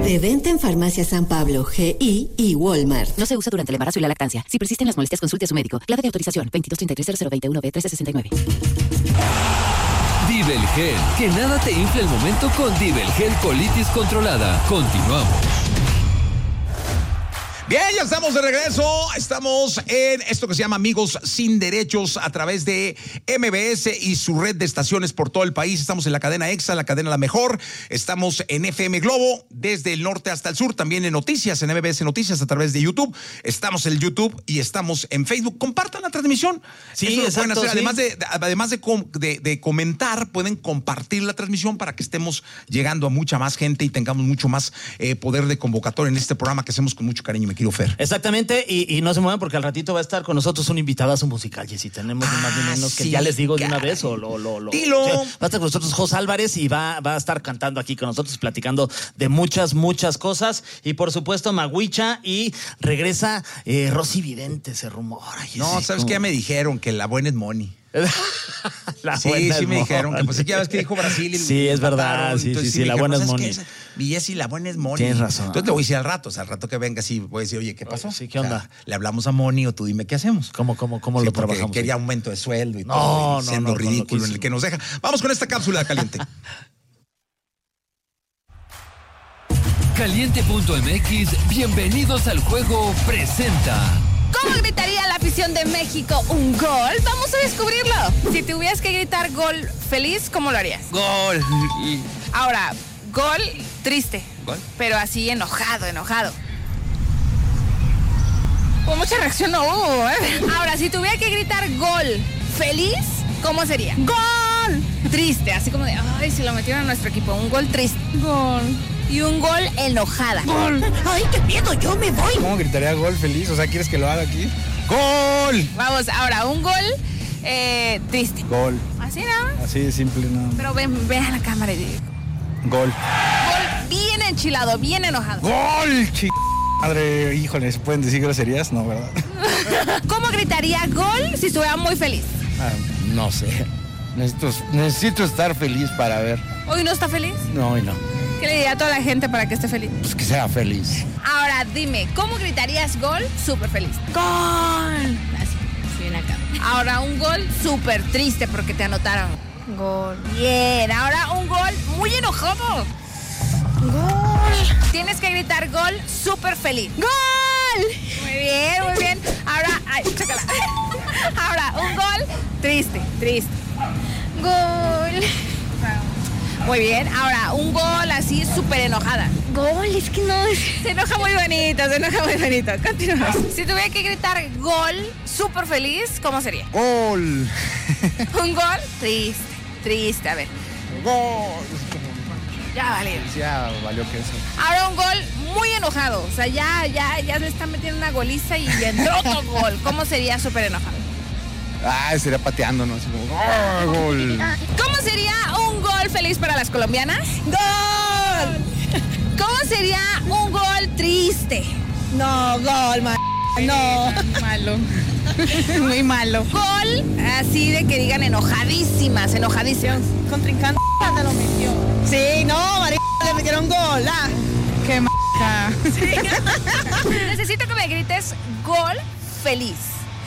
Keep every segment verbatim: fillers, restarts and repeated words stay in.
De venta en Farmacia San Pablo, G I y Walmart. No se usa durante el embarazo y la lactancia. Si persisten las molestias, consulte a su médico. Clave de autorización veintidós treinta y tres cero cero veintiuno B trece sesenta y nueve. Dibelgel, que nada te infle el momento con Dibelgel Colitis Controlada. Continuamos. Bien, ya estamos de regreso. Estamos en esto que se llama Amigos Sin Derechos a través de M B S y su red de estaciones por todo el país. Estamos en la cadena EXA, la cadena La Mejor. Estamos en F M Globo, desde el norte hasta el sur. También en Noticias, en M B S Noticias a través de YouTube. Estamos en YouTube y estamos en Facebook. Compartan la transmisión. Sí, Eso lo exacto, pueden hacer. sí. Además, de, además de, de, de comentar, pueden compartir la transmisión para que estemos llegando a mucha más gente y tengamos mucho más eh, poder de convocatoria en este programa que hacemos con mucho cariño. Me quiero Fer. Exactamente, y, y no se muevan porque al ratito va a estar con nosotros un invitadazo musical, Jessy. Tenemos ni más ni menos que sí, ya les digo de una caray. vez o lo, lo, lo. Dilo. O sea, va a estar con nosotros José Álvarez y va, va a estar cantando aquí con nosotros, platicando de muchas, muchas cosas. Y por supuesto, Maguicha, y regresa eh, Rosy Vidente, se rumora. Jessy. No, ¿sabes ¿Cómo? qué? Ya me dijeron que la buena es Money. La sí, buena sí es me dijeron Moni. que pues ya ves que dijo Brasil y Sí, es verdad, mataron. sí, Entonces, sí, sí, me la dijeron, buena es ¿sabes Moni. qué? Mi Jessy, la buena es Moni. Tienes razón. Entonces le voy a decir al rato, o sea, al rato que venga así voy a decir, oye, ¿qué pasó? Sí, ¿qué O sea, onda? le hablamos a Moni o tú dime qué hacemos. ¿Cómo, cómo, cómo Sí, lo porque trabajamos? quería aumento de sueldo y No, todo, y no, siendo no, ridículo no, en el que nos deja. Vamos con esta cápsula caliente. Caliente punto M X, bienvenidos al juego, presenta. ¿Cómo gritaría la afición de México un gol? Vamos a descubrirlo. Si tuvieras que gritar gol feliz, ¿cómo lo harías? Gol. Ahora, gol triste. ¿Gol? Pero así enojado, enojado. Pues mucha reacción no hubo, ¿eh? Ahora, si tuviera que gritar gol feliz, ¿cómo sería? ¡Gol! Triste, así como de, ay, si lo metieron a nuestro equipo. Un gol triste. Gol. Y un gol enojada. Gol. Ay, qué miedo, yo me voy. ¿Cómo gritaría gol feliz? O sea, ¿quieres que lo haga aquí? ¡Gol! Vamos, ahora, un gol eh, triste. Gol. Así, ¿no? Así de simple, nada más. Pero ven, ven a la cámara y digo. Gol. Gol bien enchilado, bien enojado. ¡Gol! Ch... Madre, híjole, ¿se pueden decir groserías? No, ¿verdad? ¿Cómo gritaría gol si estuviera muy feliz? Ah, no sé. Necesito, necesito estar feliz para ver. ¿Hoy no está feliz? No, hoy no. ¿Qué le diría a toda la gente para que esté feliz? Pues que sea feliz. Ahora dime, ¿cómo gritarías gol súper feliz? ¡Gol! Así, bien acá. Ahora un gol súper triste porque te anotaron. Gol. Bien, ahora un gol muy enojado. Gol. Tienes que gritar gol súper feliz. ¡Gol! Muy bien, muy bien. Ahora, ay, chócala. Ahora, un gol triste, triste. Gol. Muy bien, ahora un gol así súper enojada. Gol, es que no. Se enoja muy bonito, se enoja muy bonito. Continuamos. Si tuviera que gritar gol súper feliz, ¿cómo sería? Gol. Un gol triste, triste, a ver. Gol. Ya valió. Ya valió que eso. Ahora un gol muy enojado. O sea, ya, ya, ya le están metiendo una goliza y entró otro gol. ¿Cómo sería súper enojado? Ah, sería pateando, ¿no? Así como, ¡oh, gol! ¿Cómo sería un gol feliz para las colombianas? ¡Gol! ¿Cómo sería un gol triste? No, gol, ma... No. Muy malo. Muy malo. Gol, así de que digan enojadísimas, enojadísimas. Contrincante te lo metió. Sí, no, marica, le metieron gol. Ah. Qué m***. Sí. Necesito que me grites gol feliz.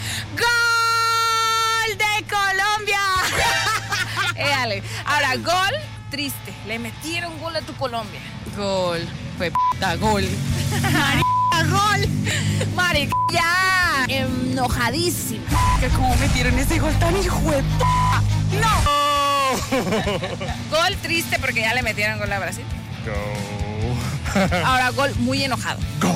¡Gol de Colombia! eh, Ale. Ahora, gol triste. Le metieron gol a tu Colombia. Gol. Fue p***, gol. Marica, gol. Marica, ya. Enojadísima. Que como metieron ese gol tan hijo de p***. ¡No! Gol triste porque ya le metieron gol a Brasil. Go. Ahora, gol muy enojado. Go.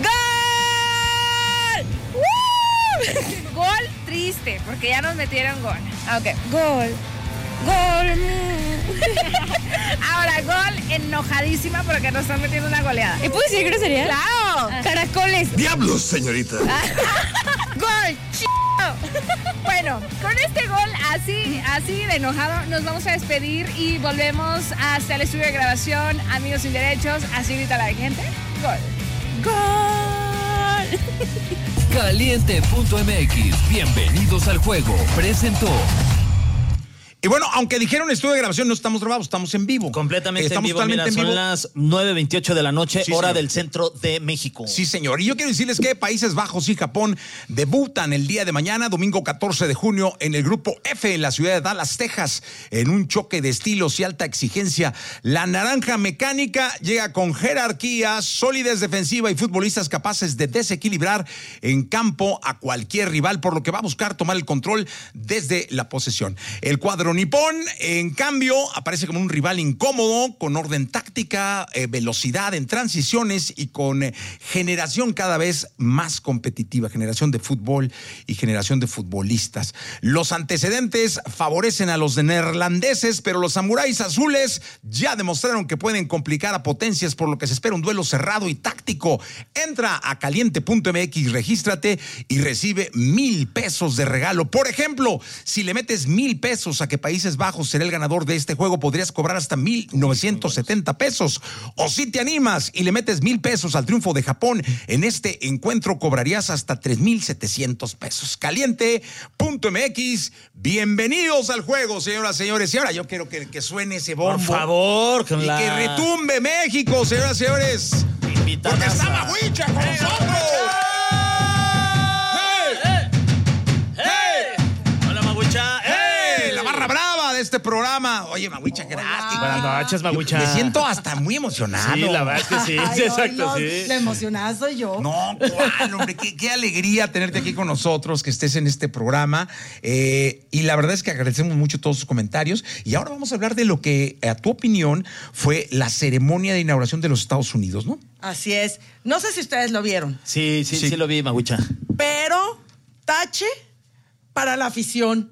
¡Gol! ¡Woo! Gol triste, porque ya nos metieron gol. Ok, gol. Gol. Ahora, gol enojadísima porque nos están metiendo una goleada. ¿Y puedes decir grosería? ¡Claro! Ah. Caracoles. ¡Diablos, señorita! ¡Gol! ¡Ch**! Bueno, con este gol así, así de enojado, nos vamos a despedir y volvemos hasta el estudio de grabación. Amigos Sin Derechos, así grita la gente. Gol. Gol. Caliente punto M X, bienvenidos al juego, presentó. Y bueno, aunque dijeron estudio de grabación, no estamos grabados, estamos en vivo. Completamente estamos en vivo. totalmente Mira, en vivo. son las nueve veintiocho de la noche, Sí, hora señor. del centro de México. Sí, señor. Y yo quiero decirles que Países Bajos y Japón debutan el día de mañana, domingo catorce de junio, en el grupo F en la ciudad de Dallas, Texas, en un choque de estilos y alta exigencia. La naranja mecánica llega con jerarquía, solidez defensiva y futbolistas capaces de desequilibrar en campo a cualquier rival, por lo que va a buscar tomar el control desde la posesión. El cuadro nipón, en cambio, aparece como un rival incómodo, con orden táctica, eh, velocidad en transiciones y con eh, generación cada vez más competitiva, generación de fútbol y generación de futbolistas. Los antecedentes favorecen a los neerlandeses, pero los samuráis azules ya demostraron que pueden complicar a potencias, por lo que se espera un duelo cerrado y táctico. Entra a caliente punto m x, regístrate y recibe mil pesos de regalo. Por ejemplo, si le metes mil pesos a que Países Bajos será el ganador de este juego, podrías cobrar hasta mil novecientos setenta pesos. O si te animas y le metes mil pesos al triunfo de Japón en este encuentro, cobrarías hasta tres mil setecientos pesos. caliente punto m x, bienvenidos al juego, señoras y señores. Y ahora yo quiero que, que suene ese bombo. Por favor, con y la... que retumbe México, señoras y señores. Invitadas Porque está a- Maguicha con nosotros. Hola, Maguicha. ¡Hey! La barra brava de este programa. Oye, Maguicha, gracias. Buenas noches, Maguicha. Me siento hasta muy emocionado. Sí, la verdad es que sí, Ay, sí, exacto, no, sí. La emocionada soy yo. No, cuál, hombre, qué, qué alegría tenerte aquí con nosotros, que estés en este programa. Eh, y la verdad es que agradecemos mucho todos sus comentarios. Y ahora vamos a hablar de lo que, a tu opinión, fue la ceremonia de inauguración de los Estados Unidos, ¿no? Así es. No sé si ustedes lo vieron, Sí, sí, Sí. sí, lo vi, Maguicha. pero tache para la afición.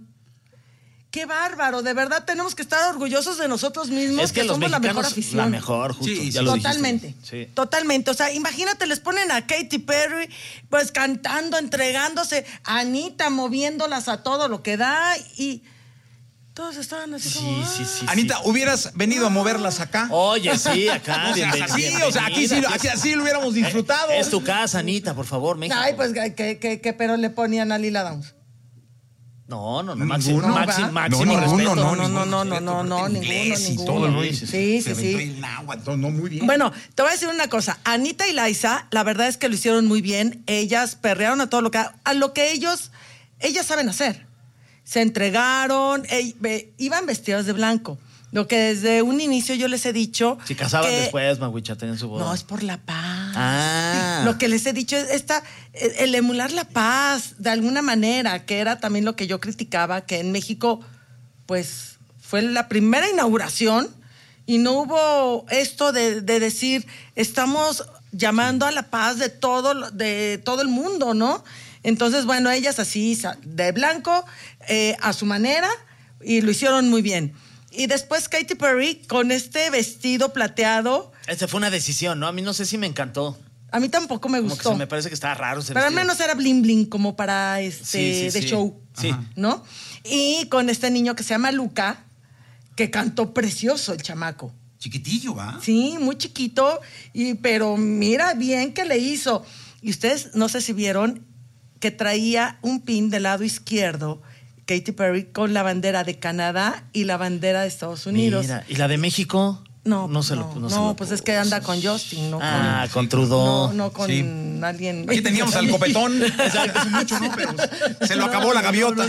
Qué bárbaro, de verdad tenemos que estar orgullosos de nosotros mismos. Es que los somos la mejor mexicanos, afición. la mejor, justo. Sí, ya sí, lo Totalmente, dijiste. Sí. totalmente. O sea, imagínate, les ponen a Katy Perry, pues cantando, entregándose, a Anita moviéndolas a todo lo que da y todos estaban así como. Sí, sí, sí. Anita, sí. ¿hubieras venido a moverlas acá? Oye, sí, acá. O sea, bienven- así, o sea, aquí sí, bienvenida. aquí así lo hubiéramos disfrutado. Es tu casa, Anita, por favor, México. Ay, pues que, que, que pero le ponían a Lila Downs. No, no, no, Ninguno, máximo, ¿va? máximo, No, máximo ninguno, respeto. no, no, ninguno, no, no, respeto, no, no, aparte ninguno, inglés y ninguno. todo el rollo. Sí, Se sí, aventó sí. el náhuatl, todo, no, muy bien. Bueno, te voy a decir una cosa. Anita y Liza, la verdad es que lo hicieron muy bien. Ellas perrearon a todo lo que a lo que ellos, ellas saben hacer. Se entregaron, ey, ve, iban vestidas de blanco. Lo que desde un inicio yo les he dicho. Si casaban que- después, Maguicha, tenían su boda. No, es por la paz. Ah. Lo que les he dicho es esta, el emular la paz de alguna manera, que era también lo que yo criticaba, que en México, pues, fue la primera inauguración y no hubo esto de, de decir, estamos llamando a la paz de todo, de todo el mundo, ¿no? Entonces, bueno, ellas así, de blanco, eh, a su manera, y lo hicieron muy bien. Y después Katy Perry con este vestido plateado. Esta fue una decisión, ¿no? A mí no sé si me encantó. A mí tampoco me Como que gustó. se me parece que estaba raro ese Pero al vestido. menos era bling bling como para este Sí, sí, de sí. show. Sí. ¿No? Y con este niño que se llama Luca, que cantó precioso el chamaco. Chiquitillo, ¿va? Sí, muy chiquito, y, pero mira bien que le hizo. Y ustedes no sé si vieron que traía un pin del lado izquierdo, Katy Perry, con la bandera de Canadá y la bandera de Estados Unidos. Mira, ¿y la de México? No, no se no, lo no, se lo pues es que anda con Justin, no Ah, con, con Trudeau. no, no con Sí. alguien. Aquí teníamos al copetón. Exacto, hace mucho, ¿no? Pero se lo acabó la gaviota.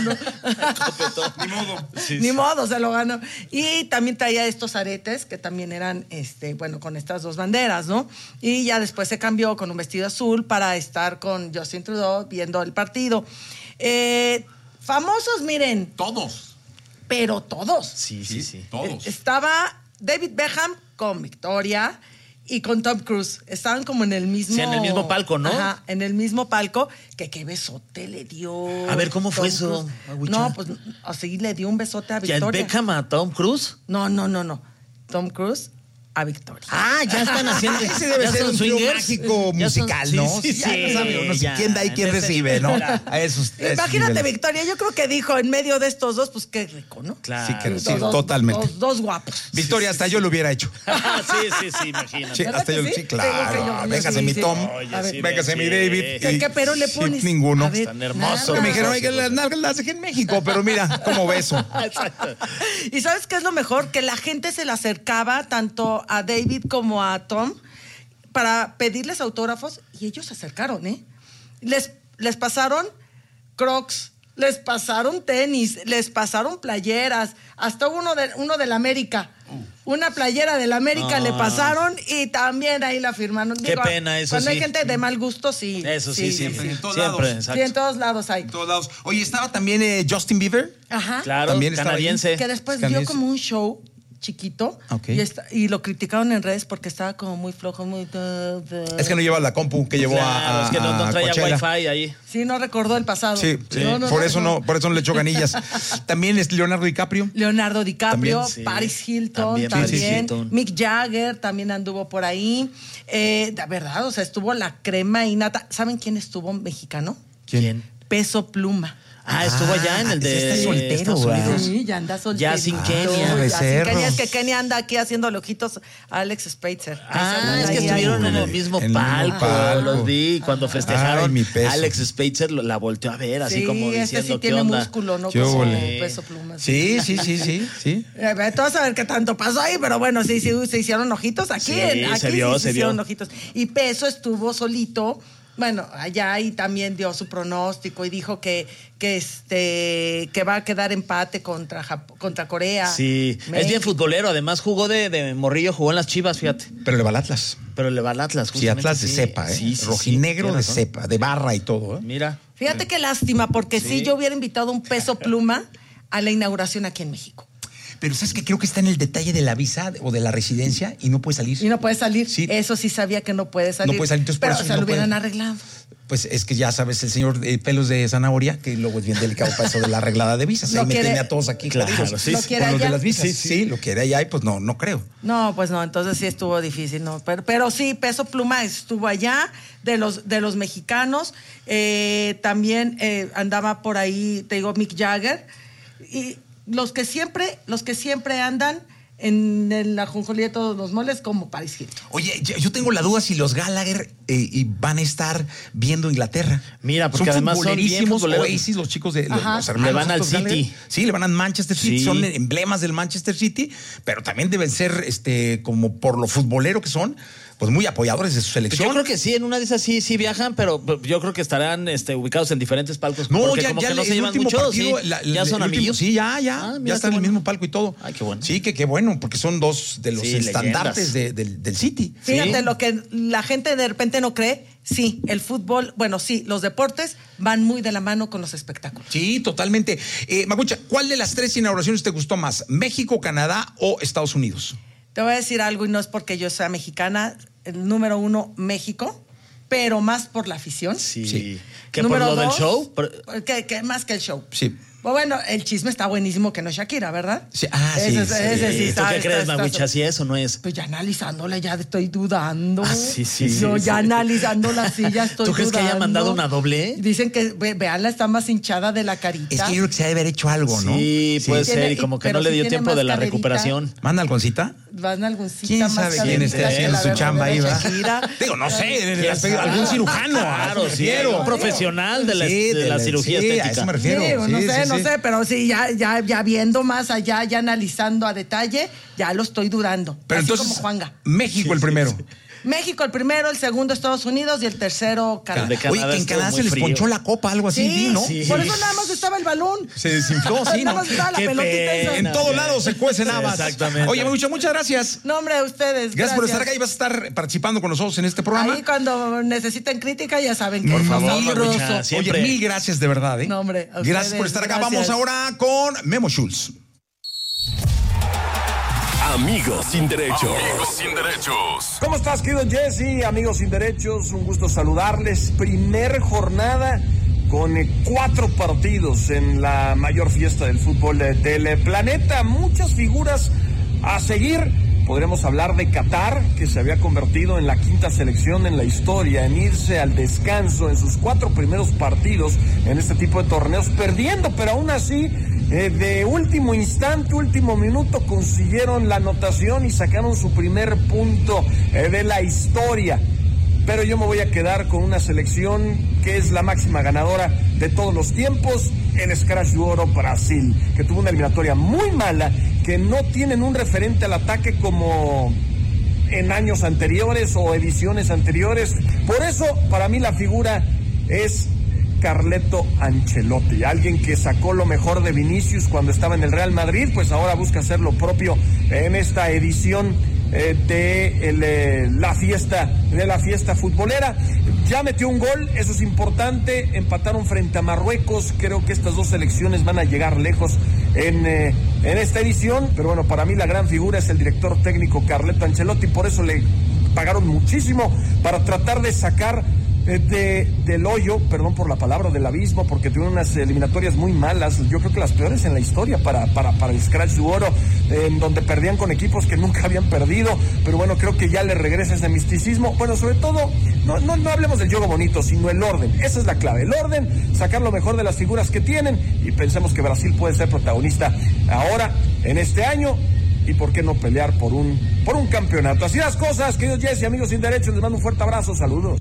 Ni modo. Ni modo, se lo ganó. Y también traía estos aretes que también eran, este, bueno, con estas dos banderas, ¿no? Y ya después se cambió con un vestido azul para estar con Justin Trudeau viendo el partido. Eh, famosos, miren, Todos. pero todos. Sí, sí, sí. Todos. Eh, Estaba David Beckham con Victoria y con Tom Cruise. Estaban como en el mismo... Sí, en el mismo palco, ¿no? Ajá, en el mismo palco. Que qué besote le dio. A ver, ¿cómo fue Tom eso, Cruise. Agüicha? No, pues así le dio un besote a ¿Y el Victoria. Beckham a Tom Cruise? No, no, no, no. Tom Cruise a Victoria. Ah, ya están haciendo. Ese debe ya ser son un trío swingers. mágico Ya son- musical, sí, ¿no? sí, Sí, ya sí, no sabe uno si ya, quién da y quién en ese- recibe, ¿no? A esos, a esos Imagínate, niveles. Victoria, yo creo que dijo en medio de estos dos, pues qué rico, ¿no? Claro. Sí, que- sí, Dos- totalmente. Dos, dos guapos. Victoria, hasta yo lo hubiera hecho. sí, sí, sí, imagínate. Sí, ¿Verdad hasta que yo, sí? sí, Digo claro. que yo- yo Véngase sí, mi sí. Tom, Oye, A ver, sí, véngase mi sí. David. ¿Qué, y- qué pero le sí, pones? ninguno. A ver, Están hermosos. nada. Me dijeron, oye, las nalgas las dejé en México, pero mira, ¿cómo beso? Exacto. ¿Y sabes qué es lo mejor? Que la gente se le acercaba tanto a David como a Tom para pedirles autógrafos y ellos se acercaron, ¿eh? Les, les pasaron Crocs, les pasaron tenis, les pasaron playeras, hasta uno de, uno de la América. Una playera de la América Ah. le pasaron y también ahí la firmaron. Qué pena, eso Cuando sí. hay gente de mal gusto, sí. Eso sí, siempre. En todos Siempre, lados. exacto. Sí, en todos lados hay. En todos lados. Oye, estaba también eh, Justin Bieber. Ajá. Claro, También estaba canadiense. Que después dio Canadiense. como un show chiquito Ok. y, esta- y lo criticaron en redes porque estaba como muy flojo, muy... da, da. Es que no lleva la compu que llevó a, Claro, a, es que no, no a traía Coachella. wifi ahí. Sí, no recordó el pasado. Sí, sí. No, no, por no, eso no, por eso no le echó ganillas. También es Leonardo DiCaprio. Leonardo DiCaprio, También, sí. Paris Hilton, También también, Paris Hilton. Mick Jagger también anduvo por ahí. Eh, de verdad, o sea, estuvo la crema y nata. ¿Saben quién estuvo mexicano? ¿Quién? Peso Pluma. Ah, estuvo allá en el ese de está soltero, Estados ¿verdad? Unidos. Sí, ya anda soltero. Ya sin Ah, Kenia. ya sin Becerros. Kenia. Es que Kenia anda aquí haciendo ojitos a Alex Spitzer. Ah, Ahí es que ahí, estuvieron ahí. en el mismo En el mismo palco, palco. los vi cuando festejaron. Ay, mi peso. Alex Spitzer lo- la volteó a ver, así Sí, como este diciendo, sí ¿qué tiene onda? músculo, ¿no? ¿Qué Como óvole? Peso Pluma. Sí, sí, sí, sí, sí. Eh, ve, tú vas a ver qué tanto pasó ahí, pero bueno, sí, sí, se hicieron ojitos aquí. Sí, en- aquí se vio, sí se hicieron vio. ojitos. Y Peso estuvo solito, bueno, allá y también dio su pronóstico y dijo que, que este que va a quedar empate contra Jap- contra Corea. Sí, es México. bien futbolero, además jugó de, de morrillo, jugó en las Chivas, fíjate. Pero le va al Atlas. Pero le va al Atlas, Sí, justamente, Atlas de sí. cepa, ¿eh? Sí, sí, sí, Rojinegro tiene de razón. cepa, de barra y todo, ¿eh? Mira. Fíjate qué lástima, porque sí. Sí. yo hubiera invitado un Peso Pluma a la inauguración aquí en México. Pero ¿sabes qué? Creo que está en el detalle de la visa o de la residencia y no puede salir. Y no puede salir. Sí. Eso sí sabía que no puede salir. No puede salir, entonces por pero eso se no lo hubieran puede. arreglado. Pues es que ya sabes, el señor de pelos de zanahoria, que luego es bien delicado para eso de la arreglada de visas. Lo Ahí me quiere- tiene a todos aquí. Claro, jodidos. sí, Lo sí. quiere Con los de allá. las visas. Sí, Sí, sí. lo quiere allá y pues no, no creo. No, pues no, entonces sí estuvo difícil, no. Pero, pero sí, Peso Pluma estuvo allá, de los, de los mexicanos. Eh, también eh, andaba por ahí, te digo, Mick Jagger. Y los que siempre, los que siempre andan en, en la ajonjolí de todos los moles, como Paris Hilton. Oye, yo yo tengo la duda si los Gallagher eh, y van a estar viendo Inglaterra. Mira, porque además son bien futbolerísimos, futboleros. Oasis, los chicos de los, Ajá. los hermanos Le van al estos Gallagher. City. Sí, le van al Manchester City, Sí. son emblemas del Manchester City, pero también deben ser, este, como por lo futbolero que son, pues muy apoyadores de su Pues selección. yo creo que sí, en una de esas sí, sí viajan, pero yo creo que estarán este, ubicados en diferentes palcos. No, porque ya, como ya que no el se llevan último mucho, partido, sí. la- ya el son último- amigos. Sí, ya, ya, Ah, ya mira están en qué el bueno. mismo palco y todo. Ay, qué bueno. Sí, que qué bueno, porque son dos de los Sí, estandartes leyendas. de- del, del City. Fíjate, Sí. lo que la gente de repente no cree, sí, el fútbol, bueno, sí, los deportes van muy de la mano con los espectáculos. Sí, totalmente. Eh, Magucha, ¿cuál de las tres inauguraciones te gustó más? ¿México, Canadá o Estados Unidos? Te voy a decir algo y no es porque yo sea mexicana, el número uno, México, pero más por la afición. Sí. Sí. Que por Número lo del dos, show. por- Que, que más que el show. Sí. Bueno, el chisme está buenísimo que no es Shakira, ¿verdad? Sí, ah, sí, Ese, sí. ese sí ¿Tú está- qué está- crees, está- Maguicha? ¿Si es o no es? Pues ya analizándola, ya estoy dudando. Ah, sí, sí, Yo sí, ya sí. analizándola, sí, ya estoy ¿Tú crees que haya dudando. mandado una doble? Dicen que, ve, veanla, está más hinchada de la carita. Es que yo creo que se ha de haber hecho algo, ¿no? Sí, puede Tiene- ser, y como que pero no le sí dio tiene tiempo más de la caderita. recuperación. ¿Manda algoncita? Van algún cita ¿Quién más sabe quién caderita esté que haciendo la su verdadera chamba ahí, va? Shakira. Digo, no sé, en el ¿Quién aspecto- sabe? algún cirujano. Claro, a eso me sí, refiero. un profesional de la, Sí, de la cirugía sí, estética. a eso me refiero. Digo, no Sí, sé, sí, no sí. sé, pero sí, ya, ya, ya viendo más allá, ya analizando a detalle, ya lo estoy dudando. Pero Así entonces, como Juanga. México el primero. México el primero, el segundo Estados Unidos y el tercero Canadá. de Canadá Oye, que en estuvo Canadá muy se les frío. ponchó la copa, algo así, Sí, vi, ¿no? sí. por eso nada más estaba el balón. Se desinfló, sí, Nada ¿no? más estaba la Qué pelotita esa. En pena. todos lados se cuecen habas. Exactamente. Oye, Magucha, muchas gracias. No, hombre, a ustedes. Gracias, por estar acá y vas a estar participando con nosotros en este programa. Ahí cuando necesiten crítica ya saben que Por favor, mil Magucha, grosso. siempre. Oye, mil gracias de verdad, ¿eh? No, hombre, a Gracias ustedes, por estar acá. gracias. Vamos ahora con Memo Schultz. Amigos sin derechos. Amigos sin derechos. ¿Cómo estás, querido Jesse? Amigos sin derechos, un gusto saludarles. Primer jornada con eh, cuatro partidos en la mayor fiesta del fútbol de- del planeta. Muchas figuras a seguir podríamos hablar de Qatar, que se había convertido en la quinta selección en la historia en irse al descanso en sus cuatro primeros partidos en este tipo de torneos, perdiendo, pero aún así, eh, de último instante, último minuto, consiguieron la anotación y sacaron su primer punto eh, de la historia. Pero yo me voy a quedar con una selección que es la máxima ganadora de todos los tiempos, el Scratch de Oro Brasil, que tuvo una eliminatoria muy mala, que no tienen un referente al ataque como en años anteriores o ediciones anteriores. Por eso, para mí la figura es Carleto Ancelotti, alguien que sacó lo mejor de Vinicius cuando estaba en el Real Madrid, pues ahora busca hacer lo propio en esta edición eh, de el, eh, la fiesta de la fiesta futbolera. Ya metió un gol, eso es importante. Empataron frente a Marruecos. Creo que estas dos selecciones van a llegar lejos en, eh, en esta edición, pero bueno, para mí la gran figura es el director técnico Carleto Ancelotti, por eso le pagaron muchísimo para tratar de sacar De, del hoyo, perdón por la palabra, del abismo, porque tuvieron unas eliminatorias muy malas, yo creo que las peores en la historia para, para, para el Scratch de Oro, en donde perdían con equipos que nunca habían perdido, pero bueno, creo que ya le regresa ese misticismo. Bueno, sobre todo, no, no, no hablemos del juego bonito, sino el orden, esa es la clave, el orden, sacar lo mejor de las figuras que tienen, y pensemos que Brasil puede ser protagonista ahora, en este año, y por qué no pelear por un, por un campeonato. Así las cosas, queridos Jesse, amigos sin derechos, les mando un fuerte abrazo, saludos.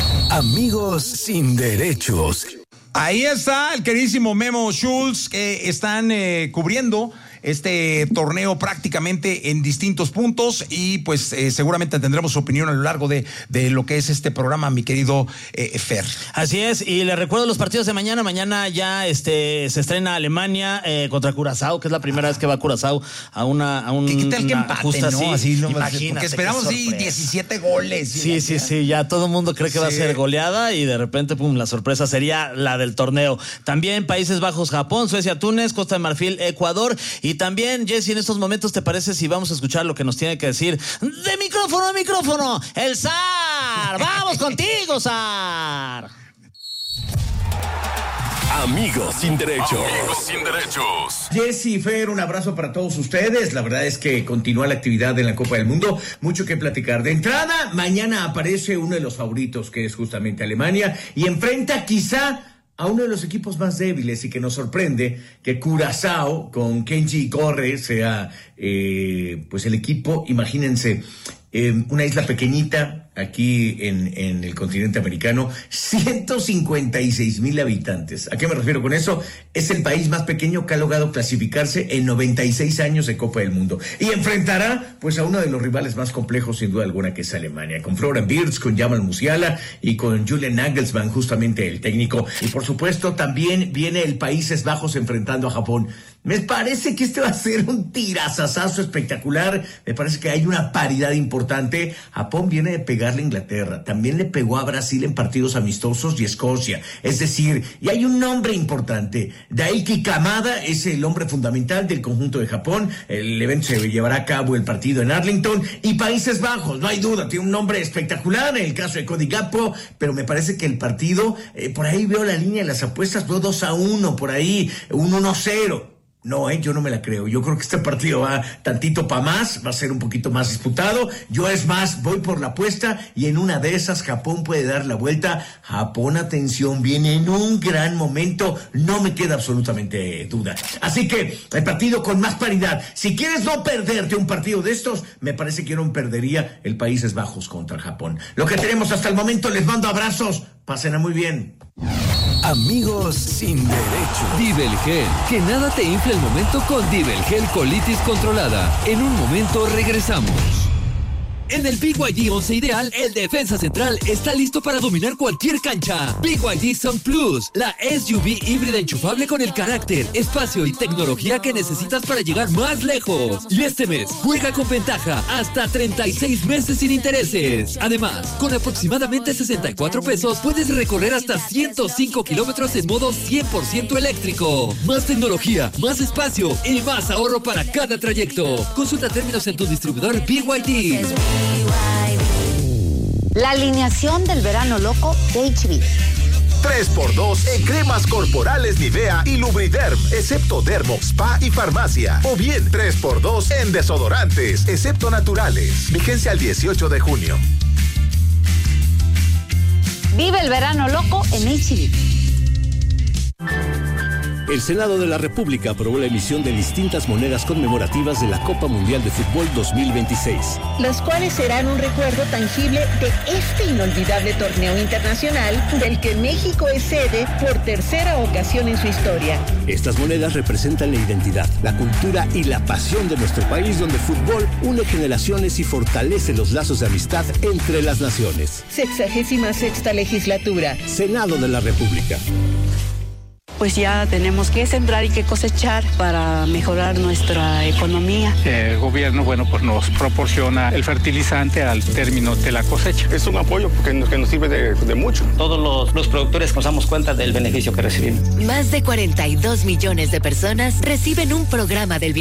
Amigos sin derechos. Ahí está el queridísimo Memo Schultz, que están eh, cubriendo este torneo prácticamente en distintos puntos, y pues eh, seguramente tendremos su opinión a lo largo de, de lo que es este programa, mi querido eh, Fer. Así es, y les recuerdo los partidos de mañana. Mañana ya este se estrena Alemania eh, contra Curazao, que es la primera vez que va a Curazao a una a un, ¿Qué, qué tal que empate, justa, no? Sí, así, no, imagínate, porque esperamos sí, diecisiete goles. Sí, sí, sí, ya todo el mundo cree que sí va a ser goleada, y de repente, pum, la sorpresa sería la del torneo. También Países Bajos, Japón, Suecia, Túnez, Costa de Marfil, Ecuador. Y también, Jesse, en estos momentos, ¿te parece si vamos a escuchar lo que nos tiene que decir de micrófono a micrófono el Zar? ¡Vamos contigo, Zar! Amigos sin derechos. Amigos sin derechos. Jesse, Fer, un abrazo para todos ustedes. La verdad es que continúa la actividad en la Copa del Mundo. Mucho que platicar. De entrada, mañana aparece uno de los favoritos, que es justamente Alemania, y enfrenta quizá a uno de los equipos más débiles, y que nos sorprende que Curazao con Kenji Corre sea eh, pues el equipo, imagínense, eh, una isla pequeñita aquí en, en el continente americano, ciento cincuenta y seis mil habitantes. ¿A qué me refiero con eso? Es el país más pequeño que ha logrado clasificarse en noventa y seis años de Copa del Mundo, y enfrentará pues a uno de los rivales más complejos sin duda alguna, que es Alemania, con Florian Wirtz, con Jamal Musiala y con Julian Nagelsmann, justamente el técnico. Y por supuesto también viene el Países Bajos enfrentando a Japón. Me parece que este va a ser un tirazazazo espectacular. Me parece que hay una paridad importante. Japón viene de pegarle a Inglaterra, también le pegó a Brasil en partidos amistosos y Escocia. Es decir, y hay un nombre importante. Daiki Kamada es el hombre fundamental del conjunto de Japón. El evento se llevará a cabo, el partido, en Arlington. Y Países Bajos, no hay duda, tiene un nombre espectacular en el caso de Cody Gakpo, pero me parece que el partido, eh, por ahí veo la línea de las apuestas, veo dos a uno, por ahí, un uno cero. No, eh, yo no me la creo. Yo creo que este partido va tantito para más, va a ser un poquito más disputado. Yo, es más, voy por la apuesta, y en una de esas Japón puede dar la vuelta. Japón, atención, viene en un gran momento, no me queda absolutamente duda. Así que el partido con más paridad. Si quieres no perderte un partido de estos, me parece que no perdería el Países Bajos contra Japón. Lo que tenemos hasta el momento, les mando abrazos, pásenla muy bien. Amigos sin derecho. Divelgel, que nada te infle el momento con Divelgel Colitis Controlada. En un momento regresamos. En el B Y D once Ideal, el defensa central está listo para dominar cualquier cancha. B Y D Sun Plus, la S U V híbrida enchufable con el carácter, espacio y tecnología que necesitas para llegar más lejos. Y este mes, juega con ventaja hasta treinta y seis meses sin intereses. Además, con aproximadamente sesenta y cuatro pesos, puedes recorrer hasta ciento cinco kilómetros en modo cien por ciento eléctrico. Más tecnología, más espacio y más ahorro para cada trayecto. Consulta términos en tu distribuidor B Y D. La alineación del verano loco de H B. tres por dos en cremas corporales Nivea y Lubriderm, excepto Dermo, Spa y Farmacia. O bien tres por dos en desodorantes, excepto naturales. Vigencia al dieciocho de junio. Vive el verano loco en H D. El Senado de la República aprobó la emisión de distintas monedas conmemorativas de la Copa Mundial de Fútbol dos mil veintiséis. Las cuales serán un recuerdo tangible de este inolvidable torneo internacional del que México es sede por tercera ocasión en su historia. Estas monedas representan la identidad, la cultura y la pasión de nuestro país, donde el fútbol une generaciones y fortalece los lazos de amistad entre las naciones. Sexagésima sexta legislatura. Senado de la República. Pues ya tenemos que sembrar y que cosechar para mejorar nuestra economía. El gobierno, bueno, pues nos proporciona el fertilizante al término de la cosecha. Es un apoyo que nos, que nos sirve de, de mucho. Todos los, los productores nos damos cuenta del beneficio que recibimos. Más de cuarenta y dos millones de personas reciben un programa del bienestar